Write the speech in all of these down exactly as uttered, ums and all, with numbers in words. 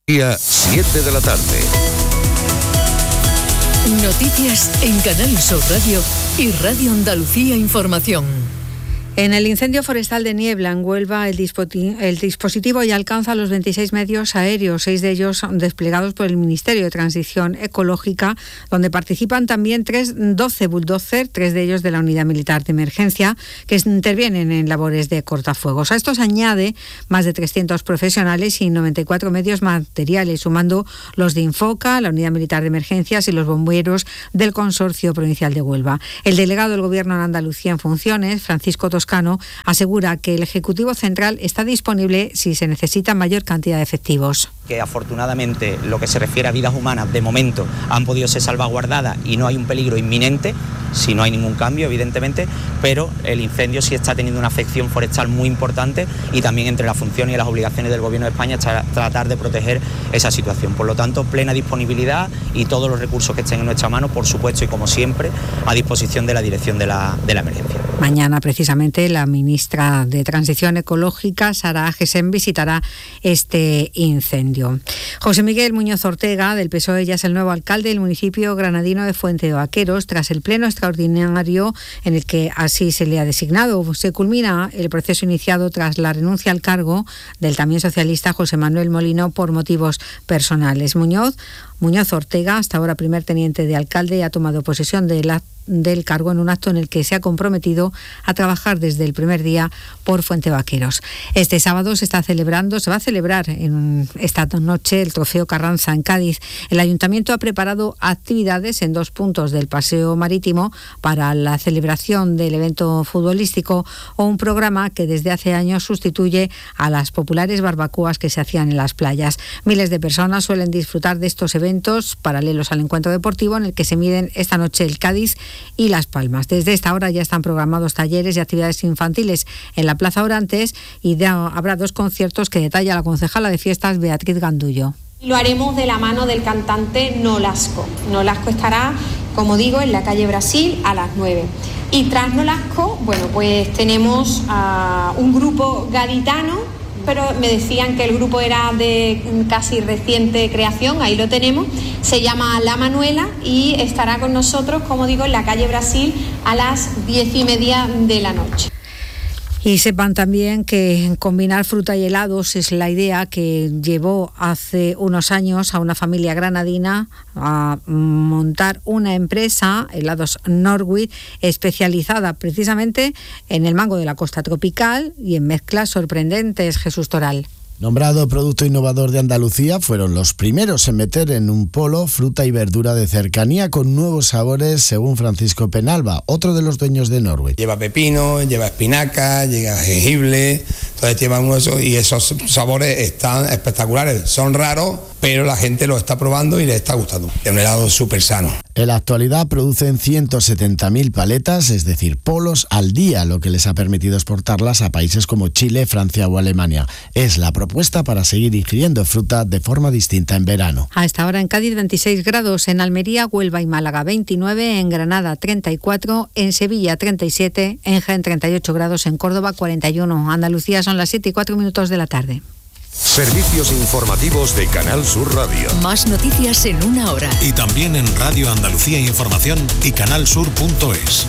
Día siete de la tarde. Noticias en Canal Sur Radio y Radio Andalucía Información. En el incendio forestal de Niebla, en Huelva, el, disposi- el dispositivo ya alcanza los veintiséis medios aéreos, seis de ellos desplegados por el Ministerio de Transición Ecológica, donde participan también tres, doce bulldozer, tres de ellos de la Unidad Militar de Emergencia, que intervienen en labores de cortafuegos. A esto se añade más de trescientos profesionales y noventa y cuatro medios materiales, sumando los de Infoca, la Unidad Militar de Emergencias y los bomberos del Consorcio Provincial de Huelva. El delegado del Gobierno en Andalucía en funciones, Francisco Toscano, asegura que el Ejecutivo Central está disponible si se necesita mayor cantidad de efectivos. Que afortunadamente lo que se refiere a vidas humanas de momento han podido ser salvaguardadas y no hay un peligro inminente, si no hay ningún cambio evidentemente, pero el incendio sí está teniendo una afección forestal muy importante y también entre las funciones y las obligaciones del Gobierno de España está tratar de proteger esa situación. Por lo tanto, plena disponibilidad y todos los recursos que estén en nuestra mano, por supuesto y como siempre, a disposición de la dirección de la, de la emergencia. Mañana precisamente la ministra de Transición Ecológica, Sara Agesen, visitará este incendio. José Miguel Muñoz Ortega, del P S O E, ya es el nuevo alcalde del municipio granadino de Fuente de Vaqueros, tras el pleno extraordinario en el que así se le ha designado. Se culmina el proceso iniciado tras la renuncia al cargo del también socialista José Manuel Molino por motivos personales. Muñoz, Muñoz Ortega, hasta ahora primer teniente de alcalde, ha tomado posesión de la del cargo en un acto en el que se ha comprometido a trabajar desde el primer día por Fuente Vaqueros. Este sábado se está celebrando, se va a celebrar en esta noche el Trofeo Carranza en Cádiz. El Ayuntamiento ha preparado actividades en dos puntos del Paseo Marítimo para la celebración del evento futbolístico o un programa que desde hace años sustituye a las populares barbacoas que se hacían en las playas. Miles de personas suelen disfrutar de estos eventos paralelos al encuentro deportivo en el que se miden esta noche el Cádiz y Las Palmas. Desde esta hora ya están programados talleres y actividades infantiles en la Plaza Orantes y de, habrá dos conciertos que detalla la concejala de fiestas Beatriz Gandullo. Lo haremos de la mano del cantante Nolasco. Nolasco estará, como digo, en la calle Brasil a las nueve. Y tras Nolasco, bueno, pues tenemos a un grupo gaditano, pero me decían que el grupo era de casi reciente creación, ahí lo tenemos, se llama La Manuela y estará con nosotros, como digo, en la calle Brasil a las diez y media de la noche. Y sepan también que combinar fruta y helados es la idea que llevó hace unos años a una familia granadina a montar una empresa, Helados Norwich, especializada precisamente en el mango de la costa tropical y en mezclas sorprendentes. Jesús Toral. Nombrado Producto Innovador de Andalucía, fueron los primeros en meter en un polo fruta y verdura de cercanía con nuevos sabores, según Francisco Penalba, otro de los dueños de Norwich. Lleva pepino, lleva espinaca, lleva jengibre, entonces lleva uno de esos, y esos sabores están espectaculares. Son raros, pero la gente lo está probando y le está gustando. Es un helado súper sano. En la actualidad producen ciento setenta mil paletas, es decir, polos al día, lo que les ha permitido exportarlas a países como Chile, Francia o Alemania. Es la propuesta para seguir ingiriendo fruta de forma distinta en verano. A esta hora en Cádiz veintiséis grados, en Almería, Huelva y Málaga veintinueve, en Granada treinta y cuatro, en Sevilla treinta y siete, en Jaén treinta y ocho grados, en Córdoba cuarenta y uno. Andalucía son las siete y cuatro minutos de la tarde. Servicios informativos de Canal Sur Radio. Más noticias en una hora. Y también en Radio Andalucía Información y canalsur punto es.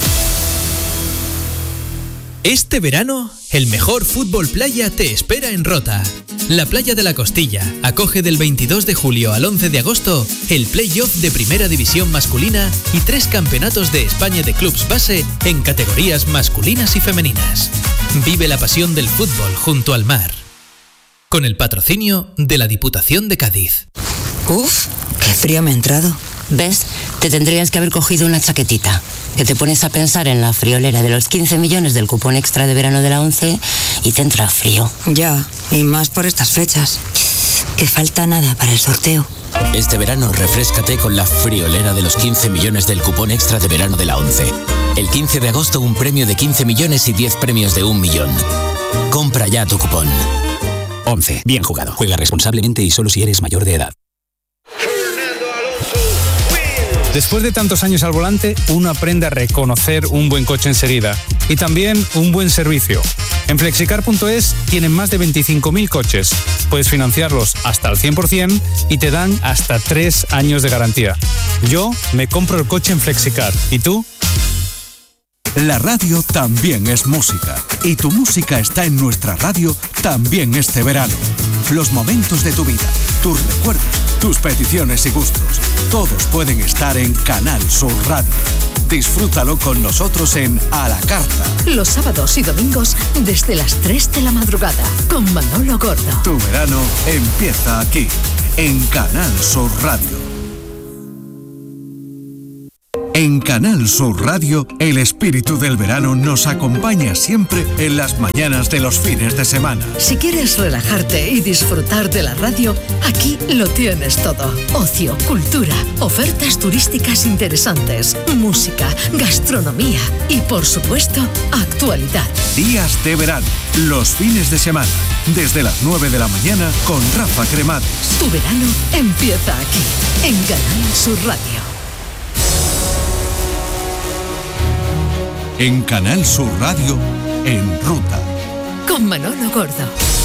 Este verano, el mejor fútbol playa te espera en Rota. La Playa de la Costilla acoge del veintidós de julio al once de agosto el play-off de Primera División masculina y tres campeonatos de España de clubs base en categorías masculinas y femeninas. Vive la pasión del fútbol junto al mar. Con el patrocinio de la Diputación de Cádiz. Uf, qué frío me ha entrado. ¿Ves? Te tendrías que haber cogido una chaquetita. Que te pones a pensar en la friolera de los quince millones del cupón extra de verano de la ONCE y te entra frío. Ya, y más por estas fechas. Que falta nada para el sorteo. Este verano refréscate con la friolera de los quince millones del cupón extra de verano de la ONCE. El quince de agosto un premio de quince millones y diez premios de un millón. Compra ya tu cupón. ONCE. Bien jugado. Juega responsablemente y solo si eres mayor de edad. Después de tantos años al volante, uno aprende a reconocer un buen coche enseguida y también un buen servicio. En flexicar punto es tienen más de veinticinco mil coches. Puedes financiarlos hasta el cien por ciento y te dan hasta tres años de garantía. Yo me compro el coche en Flexicar. ¿Y tú? La radio también es música y tu música está en nuestra radio también este verano. Los momentos de tu vida, tus recuerdos, tus peticiones y gustos, todos pueden estar en Canal Sur Radio. Disfrútalo con nosotros en A la Carta. Los sábados y domingos desde las tres de la madrugada con Manolo Gordo. Tu verano empieza aquí, en Canal Sur Radio. En Canal Sur Radio, el espíritu del verano nos acompaña siempre en las mañanas de los fines de semana. Si quieres relajarte y disfrutar de la radio, aquí lo tienes todo. Ocio, cultura, ofertas turísticas interesantes, música, gastronomía y, por supuesto, actualidad. Días de verano, los fines de semana, desde las nueve de la mañana con Rafa Cremades. Tu verano empieza aquí, en Canal Sur Radio. En Canal Sur Radio, En Ruta. Con Manolo Gordo.